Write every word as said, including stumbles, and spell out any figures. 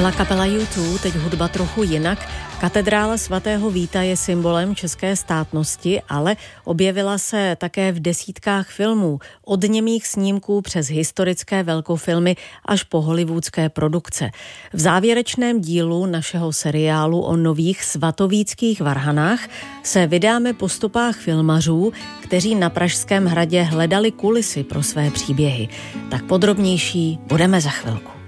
byla kapela U dva, teď hudba trochu jinak. Katedrála svatého Víta je symbolem české státnosti, ale objevila se také v desítkách filmů, od němých snímků přes historické velkofilmy až po hollywoodské produkce. V závěrečném dílu našeho seriálu o nových svatovíckých varhanách se vydáme po stopách filmařů, kteří na Pražském hradě hledali kulisy pro své příběhy. Tak podrobnější budeme za chvilku.